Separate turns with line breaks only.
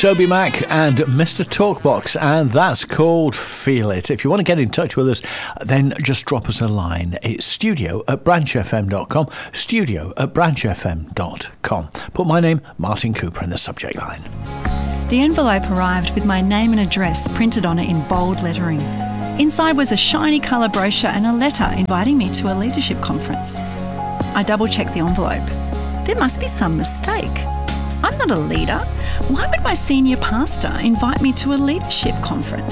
Toby Mac and Mr. Talkbox, and that's called Feel It. If you want to get in touch with us, then just drop us a line. It's studio@branchfm.com, studio@branchfm.com. Put my name, Martin Cooper, in the subject line.
The envelope arrived with my name and address printed on it in bold lettering. Inside was a shiny colour brochure and a letter inviting me to a leadership conference. I double-checked the envelope. There must be some mistake. I'm not a leader. Why would my senior pastor invite me to a leadership conference?